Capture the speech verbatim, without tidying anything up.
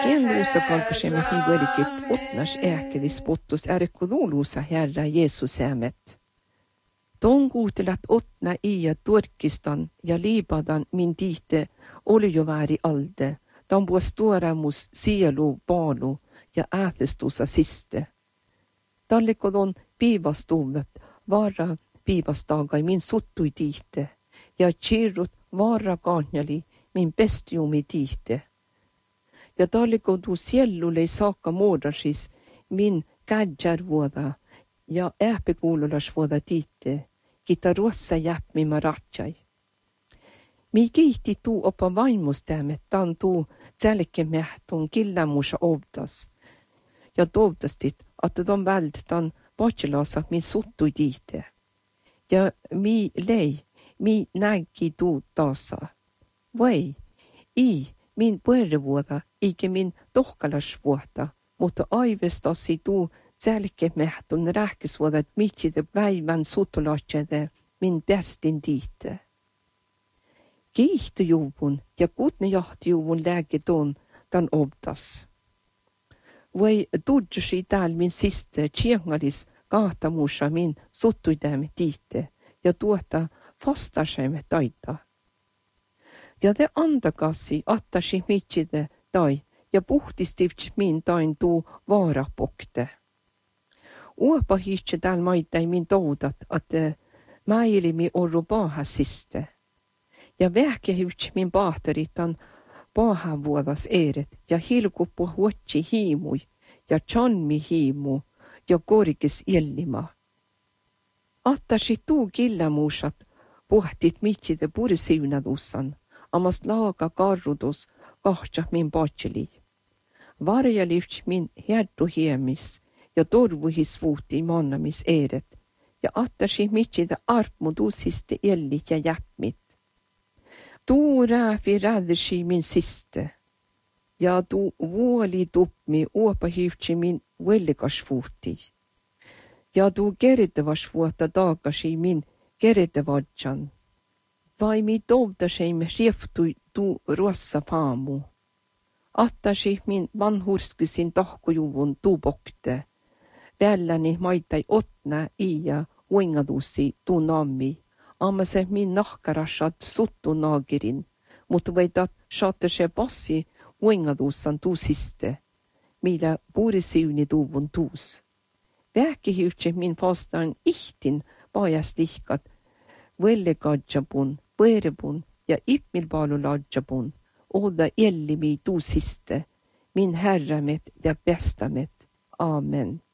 Kien luusa kalkasemme hivuelikit otnas ääkelis pottus äärekkodu luusa Herra Jeesus äämet. Ton kuutelat otna ia turkistan ja liipadan min tiite oli jo vääri alde. Dan buos tuoremus sielu paalu ja äätestusa siste. Tallikodon piivastuvet vara piivastagai min suttui tiite ja chirrut vara kanjali min bestiumi tiite. Ja tallikodu siellulle saakka muodasis min kädjärvuoda ja ääpekuululasvuoda tiite, kita ruossa jäpmi maratsai. Mi kiihti tuu opa vaimustämme tan tuu tälkemähtun killämusa ovdas. Ja tovdastit, että ton vältetän patselasa min suttui tiite. Ja mi lei, mi näki tuu taasa. Vai, i min puerevuoda, eikä min tohkalasvuoda, mutta aivestasi tuu tälkemähtun rähkisvuodat mitside päivän suttulatsede min bestin tiite. Kiihtojuvun ja kutnejahtijuvun lääketon tan obdas. Vai tudjusi täällä min siste tjengalis kahtamusa min suttuidämme tiite ja tuota fastasemme taita. Ja te andakasi attasi mitside tai ja puhtistivts min tain tuu vaarapokte. Uopa hiitse täällä maitai min toudat, että mäilimi orru paahasiste. Ja vähkehivts min pahtaritan paahavuodas eeret ja hilkuppu huotsi hiimui ja chanmi hiimu ja korkis illima. Attasi tuu killämuusat puhtit mitside purisiunadussan, amas laaga karrudus kahtsa min patseli. Varjalivts min herdu hiemis ja torvuhis vuuti mannamis eeret ja attasi mitside arpmudusiste ellit ja jäppmit. Tuu rääfi räddersi min siste, ja tuu vuoli tupmi uopahivtsi min vellikasvuuti, ja tuu keritavasvuota taakasi min keritavadjan, vai mi tovdaseim rieftui tuu ruossa paamu. Attasi min vanhurskisin tahkojuvun tuu pokte, välläni maitai otna iä uingadusi tuu nammi. Amma se min nahkarasat suttu naagirin, mutta veitat saatte se passi uingadussan tuu siste, millä puurisiuni tuuvun tuus. Vähkihyhtse min fastaan ihtin pajastihkat, vellikadjapun, põerebun ja ipmilpaaluladjapun, oda ellimi tuu siste, min herramet ja bestamet. Amen.